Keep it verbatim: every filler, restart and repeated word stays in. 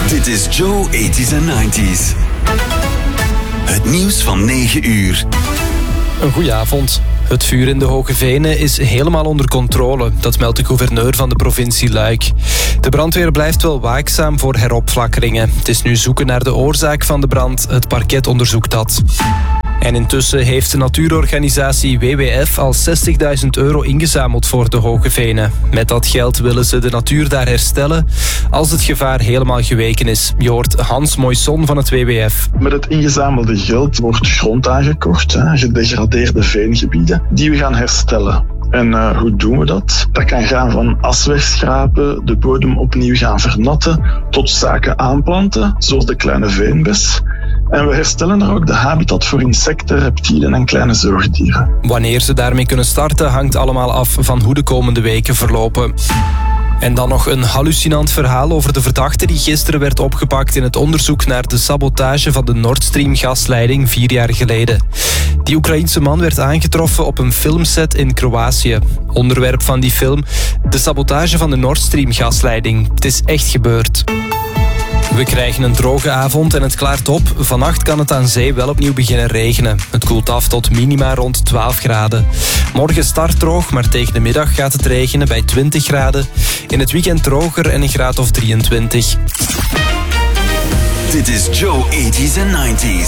Dit is Joe eighties en nineties. Het nieuws van negen uur. Een goeie avond. Het vuur in de Hoge Venen is helemaal onder controle. Dat meldt de gouverneur van de provincie Luik. De brandweer blijft wel waakzaam voor heropflakkeringen. Het is nu zoeken naar de oorzaak van de brand. Het parket onderzoekt dat. En intussen heeft de natuurorganisatie W W F al zestigduizend euro ingezameld voor de Hoge Venen. Met dat geld willen ze de natuur daar herstellen als het gevaar helemaal geweken is. Je hoort Hans Moisson van het W W F. Met het ingezamelde geld wordt grond aangekocht, hè, gedegradeerde veengebieden, die we gaan herstellen. En uh, hoe doen we dat? Dat kan gaan van as wegschrapen, de bodem opnieuw gaan vernatten, tot zaken aanplanten, zoals de kleine veenbes. En we herstellen er ook de habitat voor insecten, reptielen en kleine zoogdieren. Wanneer ze daarmee kunnen starten hangt allemaal af van hoe de komende weken verlopen. En dan nog een hallucinant verhaal over de verdachte die gisteren werd opgepakt in het onderzoek naar de sabotage van de Nord Stream gasleiding vier jaar geleden. Die Oekraïense man werd aangetroffen op een filmset in Kroatië. Onderwerp van die film: de sabotage van de Nord Stream gasleiding. Het is echt gebeurd. We krijgen een droge avond en het klaart op. Vannacht kan het aan zee wel opnieuw beginnen regenen. Het koelt af tot minima rond twaalf graden. Morgen start droog, maar tegen de middag gaat het regenen bij twintig graden. In het weekend droger en een graad of drieëntwintig. Dit is Joe eighties en nineties.